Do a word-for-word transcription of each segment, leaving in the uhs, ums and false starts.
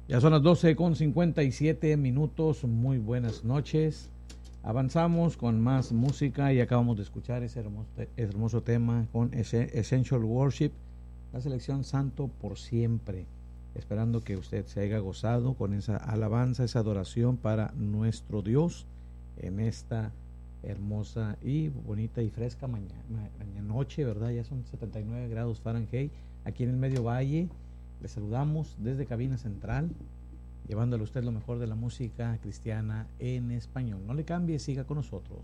Ya son las doce con cincuenta y siete minutos. Muy buenas noches. Avanzamos con más música y acabamos de escuchar ese hermoso, hermoso tema con Essential Worship, la selección Santo por Siempre. Esperando que usted se haya gozado con esa alabanza, esa adoración para nuestro Dios en esta hermosa y bonita y fresca mañana, mañana noche, ¿verdad? Ya son setenta y nueve grados Fahrenheit aquí en el Medio Valle. Les saludamos desde Cabina Central, llevándole a usted lo mejor de la música cristiana en español. No le cambie, siga con nosotros.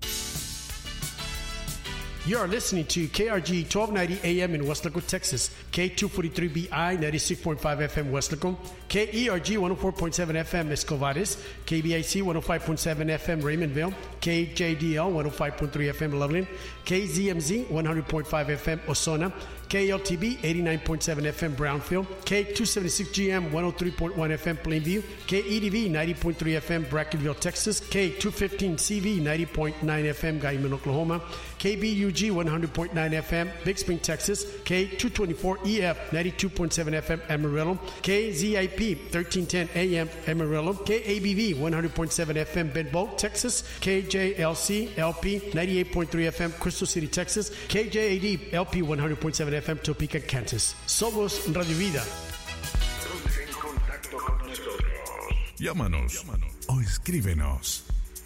You are listening to K R G twelve ninety A M in Weslaco, Texas, K two forty-three B I ninety-six point five F M Weslaco, K E R G one oh four point seven F M Escovares, K B I C one oh five point seven F M Raymondville, K J D L one oh five point three F M Loveland, K Z M Z one hundred point five F M Osona, K L T B eighty-nine point seven F M Brownfield, K two seventy-six G M one oh three point one F M Plainview, K E D V ninety point three F M Brackenville, Texas, K two fifteen C V ninety point nine F M Guyman, Oklahoma, K B U G one hundred point nine F M Big Spring, Texas, K two twenty-four E F ninety-two point seven F M Amarillo, K Z I P thirteen ten A M Amarillo, K A B V one hundred point seven F M Benbow, Texas, K J L C L P ninety-eight point three F M Crystal City, Texas, K J A D L P one hundred point seven F M Topeka, Kansas. Somos Radio Vida. Ponte en contacto con nosotros. Llámanos, Llámanos o escríbenos.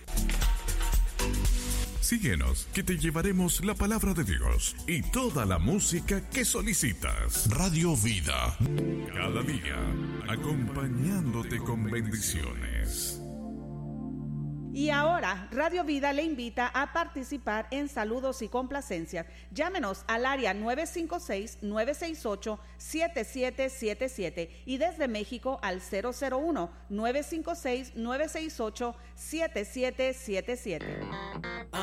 Síguenos, que te llevaremos la palabra de Dios y toda la música que solicitas. Radio Vida, cada día acompañándote con bendiciones. Y ahora, Radio Vida le invita a participar en saludos y complacencias. Llámenos al área nueve cinco seis, nueve seis ocho, siete siete siete siete y desde México al cero cero uno, nueve cinco seis, nueve seis ocho, siete siete siete siete.